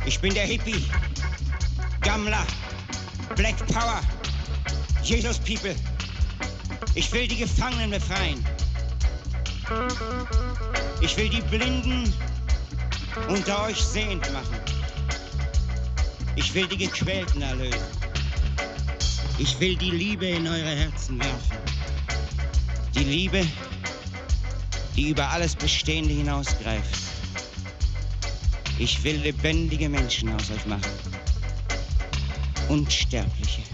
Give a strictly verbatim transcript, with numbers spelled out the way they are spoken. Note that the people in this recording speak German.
Ich bin der Hippie, Gammler, Black Power, Jesus People. Ich will die Gefangenen befreien. Ich will die Blinden unter euch sehend machen. Ich will die Gequälten erlösen. Ich will die Liebe in eure Herzen werfen. Die Liebe, die über alles Bestehende hinausgreift. Ich will lebendige Menschen aus euch machen. Unsterbliche.